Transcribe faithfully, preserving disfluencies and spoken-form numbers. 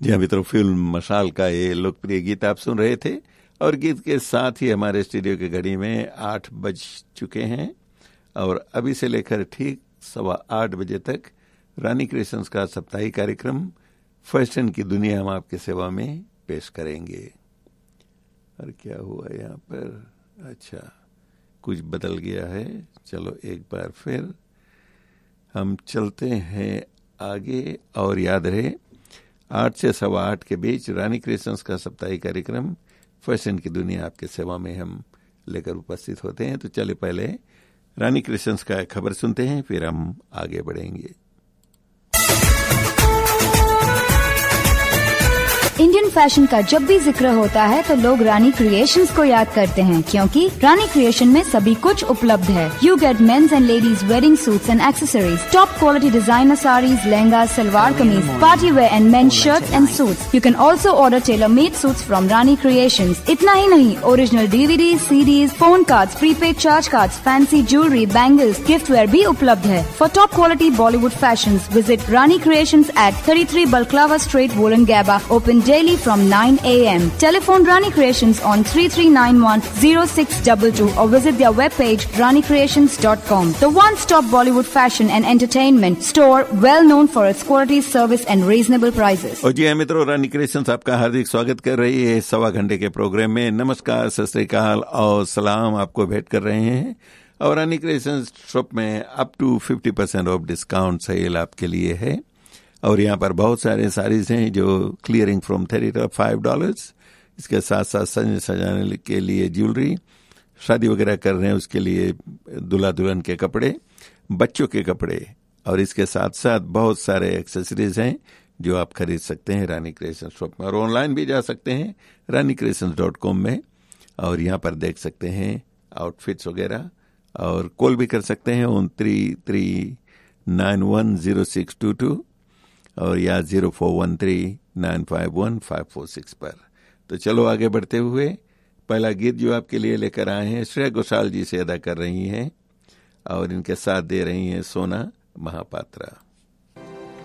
जी हाँ मित्रों, फिल्म मशाल का ये लोकप्रिय गीत आप सुन रहे थे और गीत के साथ ही हमारे स्टूडियो की घड़ी में आठ बज चुके हैं और अभी से लेकर ठीक सवा आठ बजे तक रानी क्रिएशंस का साप्ताहिक कार्यक्रम फैशन की दुनिया हम आपके सेवा में पेश करेंगे। और क्या हुआ यहाँ पर? अच्छा, कुछ बदल गया है। चलो एक बार फिर हम चलते हैं आगे। और याद रहे, आठ से सवा आठ के बीच रानी क्रिएशंस का साप्ताहिक कार्यक्रम फैशन की दुनिया आपके सेवा में हम लेकर उपस्थित होते हैं। तो चले पहले रानी क्रिएशंस का खबर सुनते हैं, फिर हम आगे बढ़ेंगे। इंडियन फैशन का जब भी जिक्र होता है तो लोग रानी क्रिएशंस को याद करते हैं, क्योंकि रानी क्रिएशन में सभी कुछ उपलब्ध है। You get mains and ladies wedding suits and accessories, top quality designer saris, lehenga, salwar kameez, party wear and mains shirts and suits. You can also order tailor made suits from Rani creations. इतना ही नहीं, original DVD, CDs, phone cards, prepaid charge cards, fancy jewellery, bangles, gift where भी उपलब्ध है। For top quality Bollywood fashions visit Rani creations eight thirty three Balaclava Street, Wollongabba, open daily from nine a m Telephone Rani Creations on three three nine one zero six two two or visit their webpage rani creations dot com. The one-stop Bollywood fashion and entertainment store, well known for its quality, service and reasonable prices. और जी हाँ मित्रों, रानी creations आपका हार्दिक स्वागत कर रही है सवा घंटे के प्रोग्राम में। नमस्कार, सत श्री अकाल और सलाम आपको भेंट कर रहे हैं। और रानी क्रिएशंस शॉप में up to fifty percent of discount sale आपके लिए है। और यहाँ पर बहुत सारे साड़ीज हैं जो clearing from thirty two five dollars. इसके साथ साथ सजने सजाने के लिए ज्वेलरी, शादी वगैरह कर रहे हैं उसके लिए दूल्हा दुल्हन के कपड़े, बच्चों के कपड़े, और इसके साथ साथ बहुत सारे एक्सेसरीज हैं जो आप खरीद सकते हैं रानी क्रिएशंस शॉप में। और ऑनलाइन भी जा सकते हैं रानी क्रिएशंस डॉट कॉम में और यहाँ पर देख सकते हैं आउटफिट्स वगैरह। और कॉल भी कर सकते हैं on three three nine one zero six to to और या zero four one three nine five one five four six पर। तो चलो आगे बढ़ते हुए पहला गीत जो आपके लिए लेकर आए हैं श्रेया घोषाल जी से अदा कर रही हैं और इनके साथ दे रही हैं सोना महापात्रा।